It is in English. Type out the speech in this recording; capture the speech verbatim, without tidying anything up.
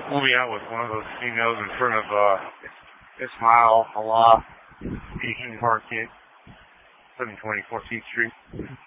We'll be out with one of those females in front of uh, Ismail Allah Peking Market, seven twenty-four T Street.